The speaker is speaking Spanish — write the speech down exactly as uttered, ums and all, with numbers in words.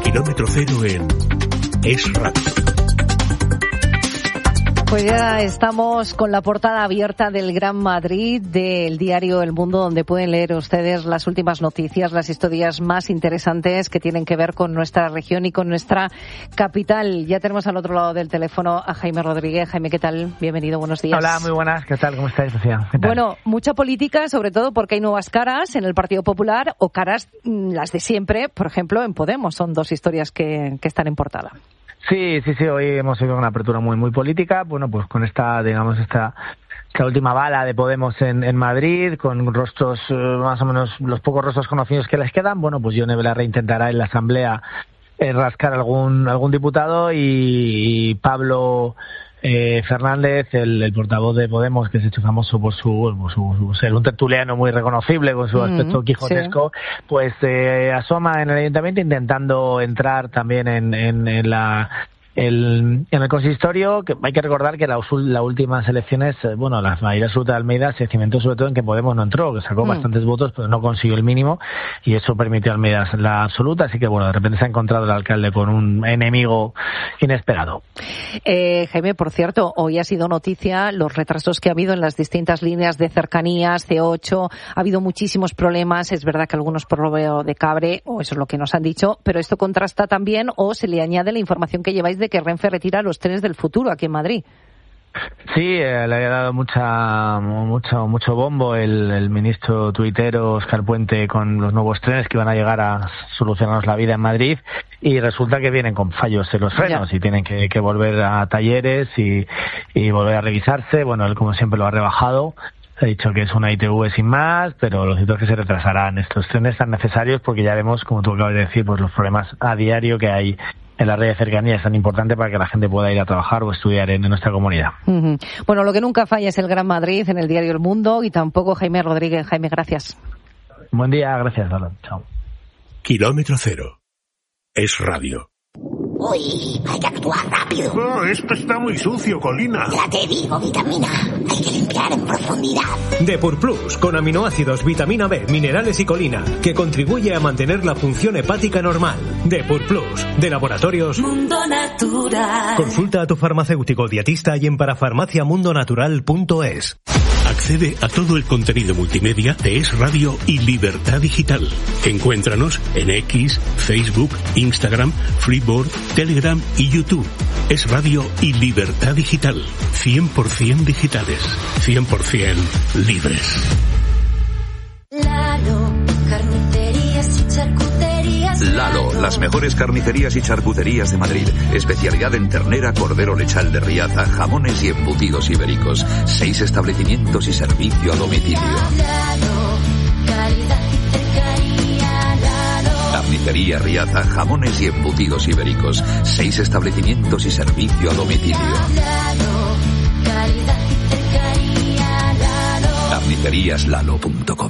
Kilómetro cero en Es Radio. Pues ya estamos con la portada abierta del Gran Madrid, del diario El Mundo, donde pueden leer ustedes las últimas noticias, las historias más interesantes que tienen que ver con nuestra región y con nuestra capital. Ya tenemos al otro lado del teléfono a Jaime Rodríguez. Jaime, ¿qué tal? Bienvenido, buenos días. Hola, muy buenas. ¿Qué tal? ¿Cómo estáis, Lucía? Bueno, mucha política, sobre todo porque hay nuevas caras en el Partido Popular o caras, las de siempre, por ejemplo, en Podemos. Son dos historias que, que están en portada. Sí, sí, sí, hoy hemos oído una apertura muy muy política, bueno, pues con esta, digamos, esta esta última bala de Podemos en, en Madrid, con rostros, eh, más o menos, los pocos rostros conocidos que les quedan, bueno, pues Yone Belarra intentará en la Asamblea eh, rascar algún algún diputado y, y Pablo Eh, Fernández, el, el portavoz de Podemos, que se ha hecho famoso por su, por su, su ser un tertuliano muy reconocible con su aspecto mm, quijotesco, sí. pues eh, asoma en el ayuntamiento intentando entrar también en, en, en la El, en el consistorio, que hay que recordar que las la últimas elecciones, bueno, la mayoría absoluta de Almeida se cimentó sobre todo en que Podemos no entró, que sacó mm. bastantes votos, pero no consiguió el mínimo, y eso permitió a Almeida la absoluta, así que bueno, de repente se ha encontrado el alcalde con un enemigo inesperado. Eh, Jaime, por cierto, hoy ha sido noticia los retrasos que ha habido en las distintas líneas de cercanías, C ocho, ha habido muchísimos problemas, es verdad que algunos por lo veo de cabre, o eso es lo que nos han dicho, pero esto contrasta también, o se le añade la información que lleváis de que Renfe retira los trenes del futuro aquí en Madrid. Sí, eh, le había dado mucha, mucho, mucho bombo el, el ministro tuitero Óscar Puente con los nuevos trenes que iban a llegar a solucionarnos la vida en Madrid, y resulta que vienen con fallos en los frenos ya. y tienen que, que volver a talleres y, y volver a revisarse. Bueno, él como siempre lo ha rebajado. Ha dicho que es una I T V sin más, pero lo cierto es que se retrasarán estos trenes tan necesarios porque ya vemos, como tú acabas de decir, pues los problemas a diario que hay en la red de cercanía es tan importante para que la gente pueda ir a trabajar o estudiar en, en nuestra comunidad. Uh-huh. Bueno, lo que nunca falla es el Gran Madrid en el diario El Mundo y tampoco Jaime Rodríguez. Jaime, gracias. Buen día, gracias, Alan. Chao. Kilómetro cero. Es radio. Uy, hay que actuar rápido. Oh, esto está muy sucio, Colina. Ya te digo, vitamina. Hay que limpiar en profundidad. Depur Plus, con aminoácidos, vitamina B, minerales y colina, que contribuye a mantener la función hepática normal. Depur Plus, de Laboratorios Mundo Natural. Consulta a tu farmacéutico dietista y en parafarmacia mundo natural punto es. Accede a todo el contenido multimedia de Es Radio y Libertad Digital. Encuéntranos en X, Facebook, Instagram, Freeboard, Telegram y YouTube. Es Radio y Libertad Digital. cien por ciento digitales. cien por ciento libres. Lalo, carnicerías y charcuterías. Lalo, las mejores carnicerías y charcuterías de Madrid. Especialidad en ternera, cordero lechal de Riaza, jamones y embutidos ibéricos. Seis establecimientos y servicio a domicilio. Lalo, calidad y cercanía. Lalo. Carnicería Riaza, jamones y embutidos ibéricos. Seis establecimientos y servicio a domicilio. Lalo, calidad y cercanía. Lalo. carnicerías lalo punto com.